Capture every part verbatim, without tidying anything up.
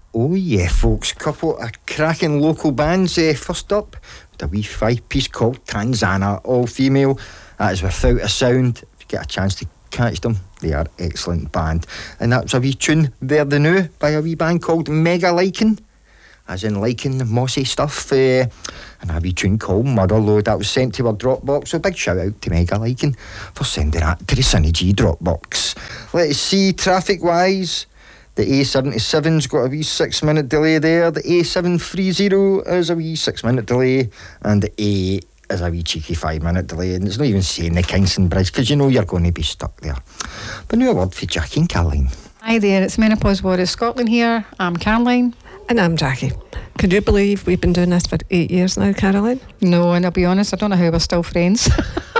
Oh yeah, folks, couple of cracking local bands. Uh, first up, the wee five-piece called Tanzana, all female. That is Without a Sound. If you get a chance to catch them, they are excellent band. And that was a wee tune, They're the New, by a wee band called Mega Lichen, as in liking mossy stuff. Uh, and a wee tune called Motherload, that was sent to our Dropbox. So big shout out to Mega Lichen for sending that to the Sunny G Dropbox. Let's see, traffic-wise. The A seventy-seven's got a wee six minute delay there. The A seven thirty is a wee six minute delay. And the A is a wee cheeky five minute delay. And it's not even saying the Kingston Bridge, because you know you're going to be stuck there. But now a word for Jackie and Caroline. Hi there, it's Menopause Warriors Scotland here. I'm Caroline. And I'm Jackie. Can you believe we've been doing this for eight years now, Caroline? No, and I'll be honest, I don't know how we're still friends.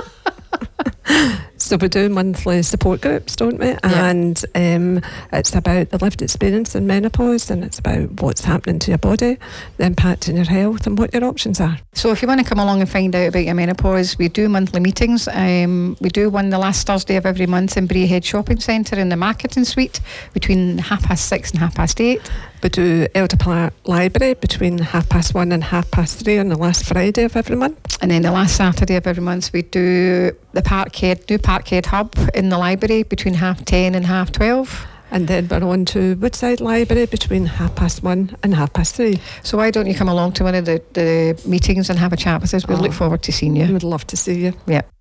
So we do monthly support groups, don't we? Yeah. And um, it's about the lived experience in menopause, and it's about what's happening to your body, the impact on your health, and what your options are. So if you want to come along and find out about your menopause, we do monthly meetings. Um, we do one the last Thursday of every month in Braehead Shopping Centre in the Marketing Suite between half past six and half past eight. We do Elder Platt Library between half past one and half past three on the last Friday of every month. And then the last Saturday of every month we do the Parkhead, new Parkhead Hub in the library between half ten and half twelve. And then we're on to Woodside Library between half past one and half past three. So why don't you come along to one of the, the meetings and have a chat with us? We'll Oh. look forward to seeing you. We would love to see you. Yeah.